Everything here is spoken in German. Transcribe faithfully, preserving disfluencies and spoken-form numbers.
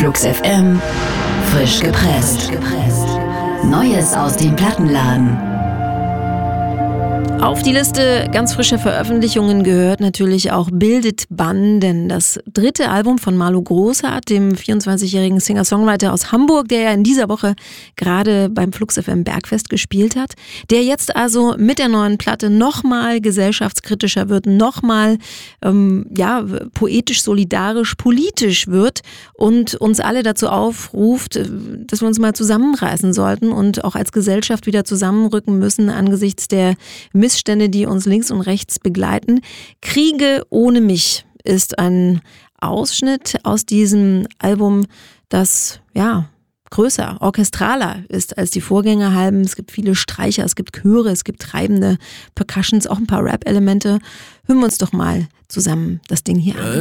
Flux F M, frisch gepresst. Neues aus dem Plattenladen. Auf die Liste ganz frischer Veröffentlichungen gehört natürlich auch Bildet Bann, denn das dritte Album von Marlo Großhardt, dem vierundzwanzigjährigen Singer-Songwriter aus Hamburg, der ja in dieser Woche gerade beim Flux F M Bergfest gespielt hat, der jetzt also mit der neuen Platte nochmal gesellschaftskritischer wird, nochmal ähm, ja, poetisch, solidarisch, politisch wird und uns alle dazu aufruft, dass wir uns mal zusammenreißen sollten und auch als Gesellschaft wieder zusammenrücken müssen angesichts der Missstände, die uns links und rechts begleiten. Kriege ohne mich ist ein Ausschnitt aus diesem Album, das ja größer, orchestraler ist als die Vorgängeralben. Es gibt viele Streicher, es gibt Chöre, es gibt treibende Percussions, auch ein paar Rap-Elemente. Hören wir uns doch mal zusammen das Ding hier an.